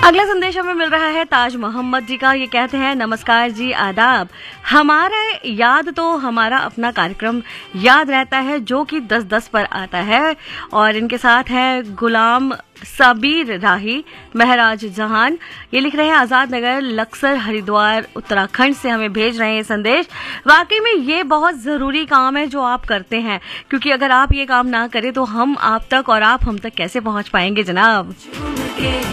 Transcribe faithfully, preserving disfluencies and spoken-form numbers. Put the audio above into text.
अगला संदेश हमें मिल रहा है ताज मोहम्मद जी का। ये कहते हैं, नमस्कार जी, आदाब। हमारा याद तो हमारा अपना कार्यक्रम याद रहता है जो कि दस दस पर आता है। और इनके साथ है गुलाम साबिर राही, महराज जहान। ये लिख रहे हैं आजाद नगर लक्सर हरिद्वार उत्तराखंड से हमें भेज रहे हैं संदेश। वाकई में ये बहुत जरूरी काम है जो आप करते हैं, क्योंकि अगर आप ये काम ना करें तो हम आप तक और आप हम तक कैसे पहुंच पाएंगे जनाब।